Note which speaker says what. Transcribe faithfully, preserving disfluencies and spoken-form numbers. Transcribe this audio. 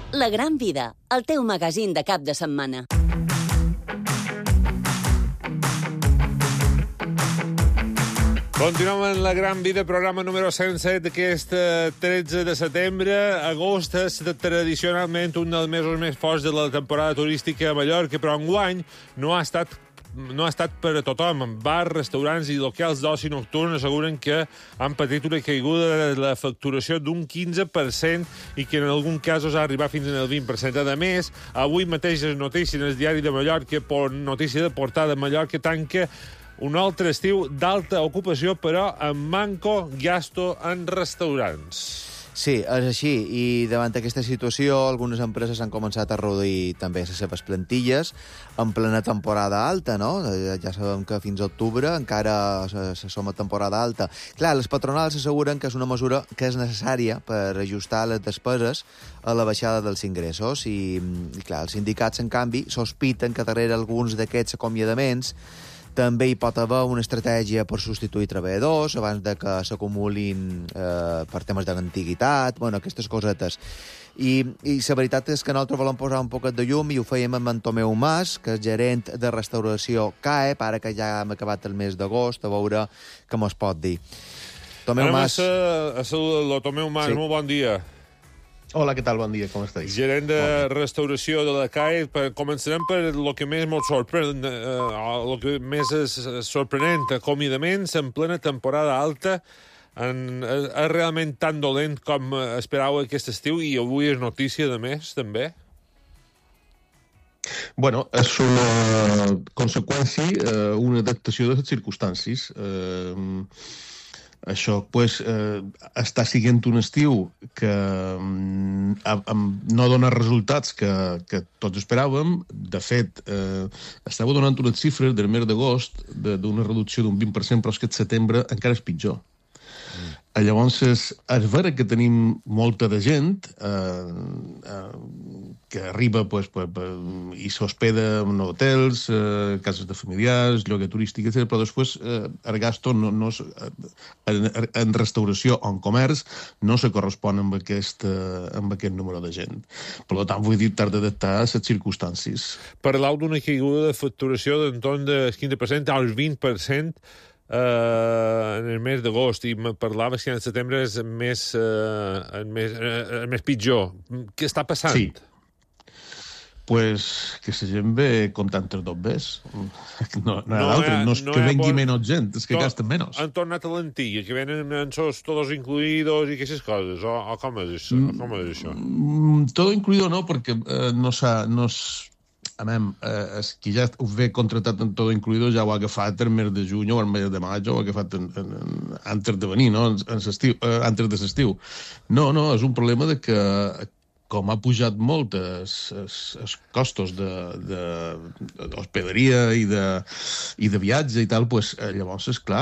Speaker 1: La Gran Vida, el teu magazín de cap de setmana.
Speaker 2: Continuem en La Gran Vida, programa número cent set d'aquest tretze de setembre. Agost és tradicionalment un dels mesos més forts de la temporada turística a Mallorca, però enguany no ha estat no ha estat per a tothom. Bars, restaurants i locals d'oci nocturn asseguren que han patit una caiguda de la facturació d'un quinze per cent i que en alguns casos ha arribat fins al vint per cent. A més, avui mateix és notícia en el diari de Mallorca, per notícia de portada de Mallorca, tanca un altre estiu d'alta ocupació, però amb manco gasto en restaurants.
Speaker 3: Sí, és així, i davant d'aquesta situació algunes empreses han començat a reduir també les seves plantilles en plena temporada alta, no? Ja sabem que fins a octubre encara se som a temporada alta. Clar, les patronals asseguren que és una mesura que és necessària per ajustar les despeses a la baixada dels ingressos i, i clar, els sindicats, en canvi, sospiten que darrere alguns d'aquests acomiadaments també hi pot haver una estratègia per substituir treballadors abans de que s'acumulin eh, per temes d'antiguitat, bueno, aquestes cosetes. I, I la veritat és que nosaltres volem posar un poquet de llum i ho fèiem amb en Tomeu Mas, que és gerent de restauració C A E, ara que ja hem acabat el mes d'agost, a veure què mos pot dir. Tomeu
Speaker 2: Anem
Speaker 3: Mas...
Speaker 2: a saludar-lo. Tomeu Mas, sí. Molt bon dia.
Speaker 4: Hola, què tal? Bon dia, com estàs?
Speaker 2: Gerent de restauració de la C A E. Començarem per el que més molt sorprèn, el que més és sorprenent, acomiadaments en plena temporada alta. En, és realment tan dolent com esperava aquest estiu i avui és notícia, de més, també?
Speaker 4: Bueno, és una conseqüència, una adaptació de les circumstàncies. Eh, Això pues, eh, està sent un estiu que eh, no dona resultats que, que tots esperàvem. De fet, eh, estava donant unes xifres del mes d'agost d'una reducció d'un vint per cent, però és que el setembre encara és pitjor. Mm. Llavors, és, és vera que tenim molta de gent eh, eh, que arriba pues, pues, i s'hospeda en hotels, eh, cases de familiars, lloguer turístic, etcètera, però després eh, el gasto no, no, en, en restauració o en comerç no se correspon amb aquest, eh, amb aquest número de gent. Per tant, vull dir, t'has d'adaptar a les circumstàncies.
Speaker 2: Parlau d'una caiguda de facturació d'entorn del quinze per cent al vint per cent Uh, en el mes d'agost, i me parlaves que en setembre és més, uh, el més, uh, el més pitjor. Què està passant?
Speaker 4: Sí. Pues que la gent ve contant els dobbers. No, no, no, no, no és no que vengui bon... menys gent, és que to... gasten menys.
Speaker 2: Han tornat a l'antiga, que venen en sos todos incluidos i aquestes coses, o, o com és això? Mm, com és això?
Speaker 4: Mm, todo incluido no, perquè eh, no s'ha... No a mem, eh, qui ja ho ve contratat en tot incluïdo ja ho ha agafat el mes de juny o el mes de maig, o ho ha agafat en, en, en, antes de venir, no? En, en eh, antes de l'estiu. No, no, és un problema de que com ha pujat molt els, els, els costos d'hospederia i, de, i de viatge i tal, pues, llavors, és clar,